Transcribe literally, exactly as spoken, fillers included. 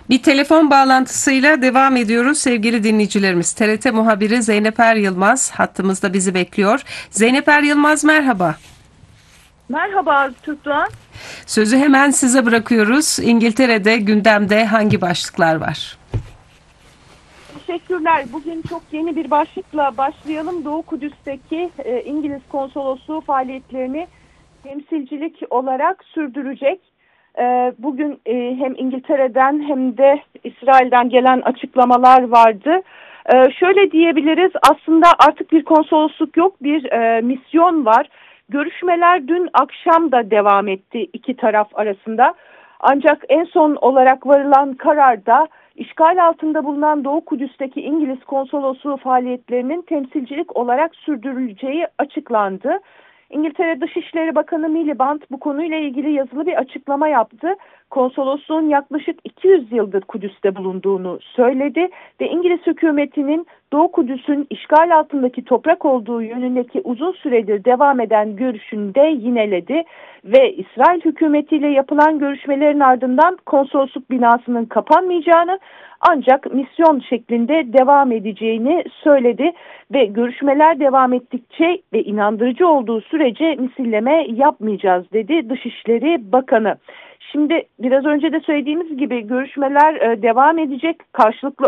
Bir telefon bağlantısıyla devam ediyoruz sevgili dinleyicilerimiz. T R T muhabiri Zeynep Er Yılmaz hattımızda bizi bekliyor. Zeynep Er Yılmaz, merhaba. Merhaba Türkdoğan. Sözü hemen size bırakıyoruz. İngiltere'de gündemde hangi başlıklar var? Teşekkürler. Bugün çok yeni bir başlıkla başlayalım. Doğu Kudüs'teki e, İngiliz konsolosluğu faaliyetlerini temsilcilik olarak sürdürecek. E, bugün e, hem İngiltere'den hem de İsrail'den gelen açıklamalar vardı. E, şöyle diyebiliriz, aslında artık bir konsolosluk yok, bir e, misyon var. Görüşmeler dün akşam da devam etti iki taraf arasında. Ancak en son olarak varılan kararda işgal altında bulunan Doğu Kudüs'teki İngiliz konsolosluğu faaliyetlerinin temsilcilik olarak sürdürüleceği açıklandı. İngiltere Dışişleri Bakanı Miliband bu konuyla ilgili yazılı bir açıklama yaptı. Konsolosluğun yaklaşık iki yüz yıldır Kudüs'te bulunduğunu söyledi ve İngiliz hükümetinin Doğu Kudüs'ün işgal altındaki toprak olduğu yönündeki uzun süredir devam eden görüşünü de yineledi ve İsrail hükümetiyle yapılan görüşmelerin ardından konsolosluk binasının kapanmayacağını, ancak misyon şeklinde devam edeceğini söyledi ve görüşmeler devam ettikçe ve inandırıcı olduğu sürece misilleme yapmayacağız dedi Dışişleri Bakanı. Şimdi biraz önce de söylediğimiz gibi görüşmeler e, devam edecek. Karşılıklı